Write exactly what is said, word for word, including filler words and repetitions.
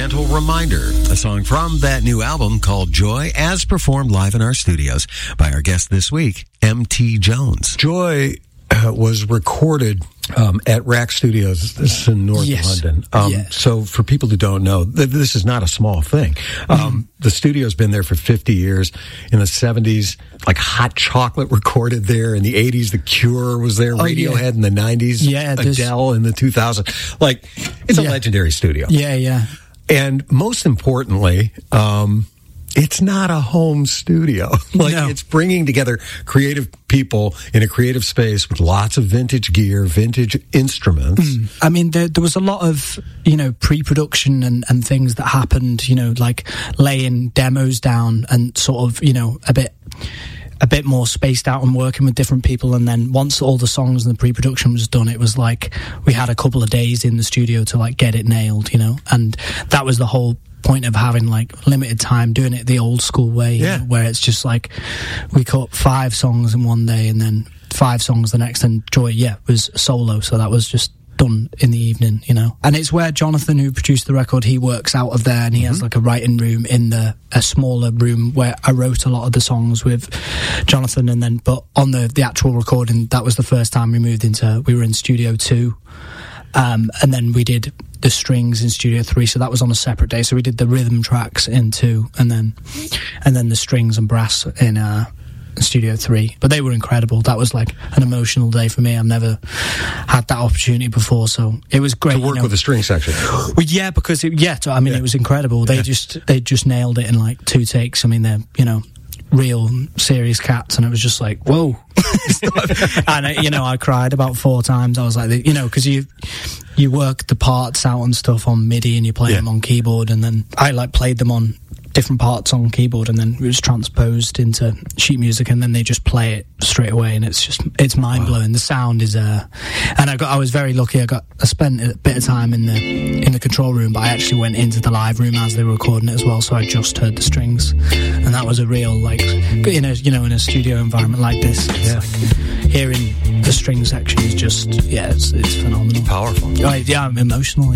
gentle reminder. A song from that new album called Joy, as performed live in our studios by our guest this week, M T Jones. Joy uh, was recorded um, at Rack Studios. This is in North yes. London. Um, yeah. So for people who don't know, th- this is not a small thing. Um, mm-hmm. The studio's been there for fifty years. In the seventies, like Hot Chocolate recorded there. In the eighties, The Cure was there. Oh, Radiohead yeah. in the nineties. Yeah, Adele in the two thousands. Like, it's a yeah. legendary studio. Yeah, yeah. And most importantly, um, it's not a home studio. Like, no. It's bringing together creative people in a creative space with lots of vintage gear, vintage instruments. Mm. I mean, there, there was a lot of, you know, pre-production and, and things that happened, you know, like laying demos down and sort of, you know, a bit... a bit more spaced out and working with different people. And then once all the songs and the pre-production was done, it was like we had a couple of days in the studio to like get it nailed, you know, and that was the whole point of having like limited time, doing it the old school way, yeah. you know, where it's just like we cut five songs in one day and then five songs the next, and Joy, yeah, was solo. So that was just done in the evening, you know. And it's where Jonathan, who produced the record, he works out of there, and he mm-hmm. has like a writing room in the a smaller room where I wrote a lot of the songs with Jonathan. And then but on the the actual recording, that was the first time we moved into we were in studio two, um and then we did the strings in studio three, so that was on a separate day. So we did the rhythm tracks in two, and then and then the strings and brass in uh Studio three, but they were incredible. That was like an emotional day for me. I've never had that opportunity before, so it was great to work you know. with the string section. Well, yeah, because it, yeah, I mean, yeah. it was incredible. They yeah. just they just nailed it in like two takes. I mean, they're you know real serious cats, and it was just like whoa. And I, you know, I cried about four times. I was like, you know, because you you work the parts out and stuff on MIDI, and you play yeah. them on keyboard, and then I like played them on different parts on keyboard, and then it was transposed into sheet music, and then they just play it straight away, and it's just it's mind blowing. Wow. The sound is uh and I got I was very lucky. I got I spent a bit of time in the in the control room, but I actually went into the live room as they were recording it as well, so I just heard the strings, and that was a real like in a you know in a studio environment like this, it's yeah. like hearing the string section is just yeah it's it's phenomenal, powerful. Right, yeah, I'm emotional.